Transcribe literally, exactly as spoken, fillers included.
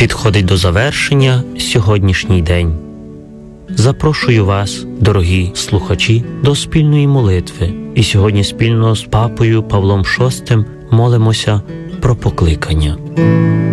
підходить до завершення сьогоднішній день. Запрошую вас, дорогі слухачі, до спільної молитви. І сьогодні спільно з папою Павлом шостим молимося про покликання.